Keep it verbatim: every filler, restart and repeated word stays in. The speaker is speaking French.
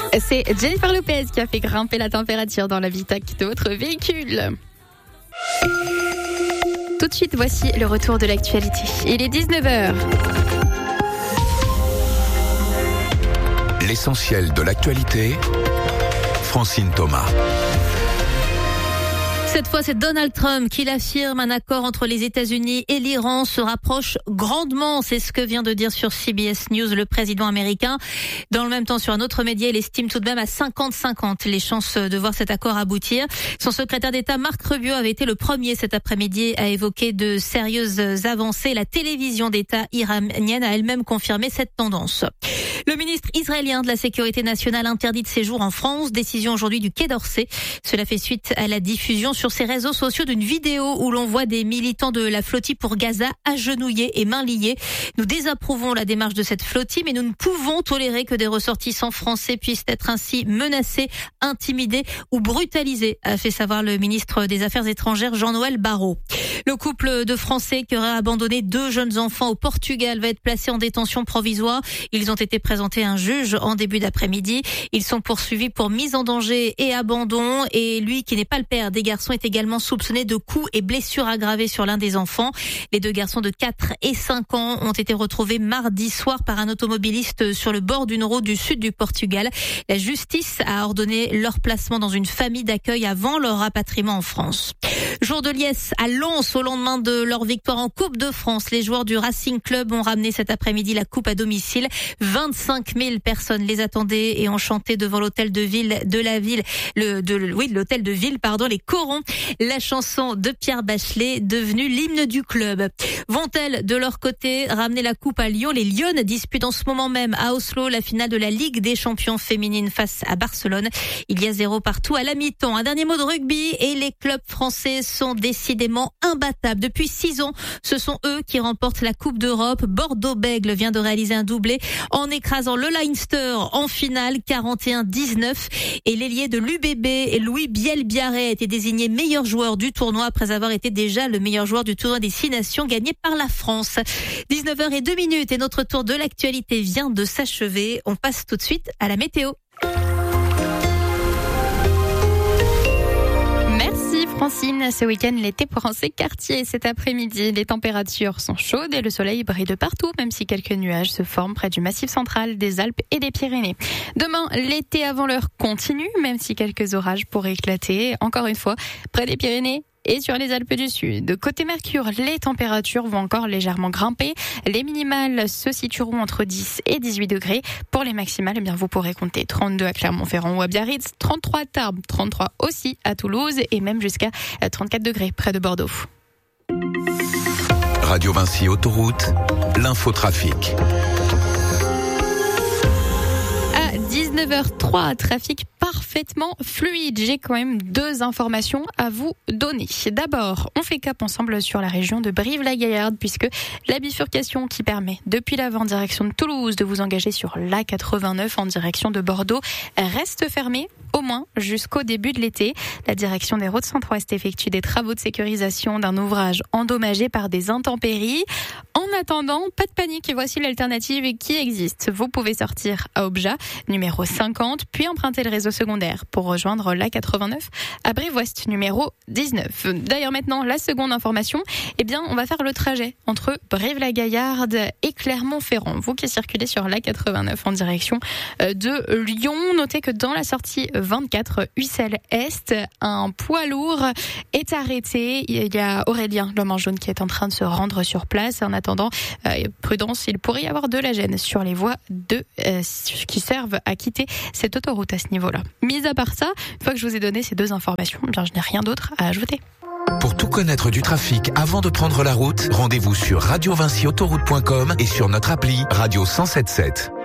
C'est Jennifer Lopez qui a fait grimper la température dans l'habitacle de votre véhicule. Tout de suite, voici le retour de l'actualité. Il est dix-neuf heures. L'essentiel de l'actualité, Francine Thomas. Cette fois, c'est Donald Trump qui l'affirme. Un accord entre les États-Unis et l'Iran se rapproche grandement. C'est ce que vient de dire sur C B S News le président américain. Dans le même temps, sur un autre média, il estime tout de même à cinquante cinquante les chances de voir cet accord aboutir. Son secrétaire d'État, Marc Rubio, avait été le premier cet après-midi à évoquer de sérieuses avancées. La télévision d'État iranienne a elle-même confirmé cette tendance. Le ministre israélien de la Sécurité nationale interdit de séjour en France. Décision aujourd'hui du Quai d'Orsay. Cela fait suite à la diffusion sur ses réseaux sociaux d'une vidéo où l'on voit des militants de la flottille pour Gaza agenouillés et mains liées. Nous désapprouvons la démarche de cette flottille, mais nous ne pouvons tolérer que des ressortissants français puissent être ainsi menacés, intimidés ou brutalisés, a fait savoir le ministre des Affaires étrangères Jean-Noël Barrot. Le couple de Français qui aurait abandonné deux jeunes enfants au Portugal va être placé en détention provisoire. Ils ont été présentés à un juge en début d'après-midi. Ils sont poursuivis pour mise en danger et abandon. Et lui, qui n'est pas le père des garçons, est également soupçonné de coups et blessures aggravées sur l'un des enfants. Les deux garçons de quatre et cinq ans ont été retrouvés mardi soir par un automobiliste sur le bord d'une route du sud du Portugal. La justice a ordonné leur placement dans une famille d'accueil avant leur rapatriement en France. Jour de liesse à Lens au lendemain de leur victoire en Coupe de France. Les joueurs du Racing Club ont ramené cet après-midi la coupe à domicile. vingt-cinq mille personnes les attendaient et ont chanté devant l'hôtel de ville de la ville, le, de, oui, l'hôtel de ville, pardon, les corons. La chanson de Pierre Bachelet, devenue l'hymne du club. Vont-elles, de leur côté, ramener la coupe à Lyon? Les Lyonnes disputent en ce moment même à Oslo la finale de la Ligue des champions féminines face à Barcelone. Il y a zéro partout à la mi-temps. Un dernier mot de rugby et les clubs français sont décidément imbattables. Depuis six ans, ce sont eux qui remportent la Coupe d'Europe. Bordeaux-Bègles vient de réaliser un doublé en écrasant le Leinster en finale quarante et un dix-neuf. Et l'ailier de l'U B B, Louis Biel-Biarré, a été désigné meilleur joueur du tournoi après avoir été déjà le meilleur joueur du tournoi des Six Nations gagné par la France. dix-neuf heures zéro deux minutes et notre tour de l'actualité vient de s'achever. On passe tout de suite à la météo. Merci Francine. Ce week-end, l'été prend ses quartiers. Cet après-midi, les températures sont chaudes et le soleil brille de partout, même si quelques nuages se forment près du Massif central, des Alpes et des Pyrénées. Demain, l'été avant l'heure continue, même si quelques orages pourraient éclater. Encore une fois, près des Pyrénées et sur les Alpes du Sud. Côté Mercure, les températures vont encore légèrement grimper. Les minimales se situeront entre dix et dix-huit degrés. Pour les maximales, eh bien, vous pourrez compter trente-deux à Clermont-Ferrand ou à Biarritz, trente-trois à Tarbes, trente-trois aussi à Toulouse et même jusqu'à trente-quatre degrés près de Bordeaux. Radio Vinci Autoroute, l'infotrafic. dix-neuf heures trois, trafic parfaitement fluide. J'ai quand même deux informations à vous donner. D'abord, on fait cap ensemble sur la région de Brive-la-Gaillarde puisque la bifurcation qui permet depuis l'avant direction de Toulouse de vous engager sur l'A quatre-vingt-neuf en direction de Bordeaux reste fermée au moins jusqu'au début de l'été. La direction des routes centre-ouest effectue des travaux de sécurisation d'un ouvrage endommagé par des intempéries. En attendant, pas de panique et voici l'alternative qui existe. Vous pouvez sortir à Objat, numéro cinquante, puis emprunter le réseau secondaire pour rejoindre l'A quatre-vingt-neuf à Brive-Ouest, numéro dix-neuf. D'ailleurs maintenant, la seconde information, eh bien, on va faire le trajet entre Brive-la-Gaillarde et Clermont-Ferrand. Vous qui circulez sur l'A quatre-vingt-neuf en direction de Lyon, notez que dans la sortie vingt-quatre Ussel-Est, un poids lourd est arrêté. Il y a Aurélien, l'homme en jaune, qui est en train de se rendre sur place. En attendant, euh, prudence, il pourrait y avoir de la gêne sur les voies de, euh, qui servent à quitter cette autoroute à ce niveau-là. Mis à part ça, une fois que je vous ai donné ces deux informations, bien, je n'ai rien d'autre à ajouter. Pour tout connaître du trafic avant de prendre la route, rendez-vous sur radio vinci autoroute point com et sur notre appli Radio cent sept sept.